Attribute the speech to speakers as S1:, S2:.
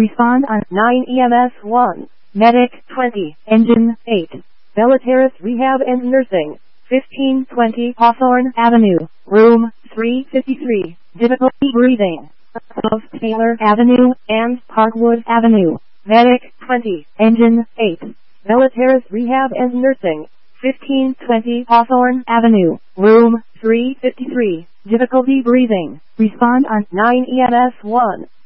S1: Respond on
S2: 9 EMS 1.
S1: Medic
S2: 20.
S1: Engine 8.
S2: Bellaterrace Rehab and Nursing. 1520
S1: Hawthorne Avenue.
S2: Room 353. Difficulty breathing. Of Taylor
S1: Avenue
S2: and
S1: Parkwood Avenue.
S2: Medic 20.
S1: Engine 8.
S2: Bellaterrace Rehab and Nursing. 1520
S1: Hawthorne Avenue.
S2: Room 353. Difficulty breathing.
S1: Respond on
S2: 9 EMS 1.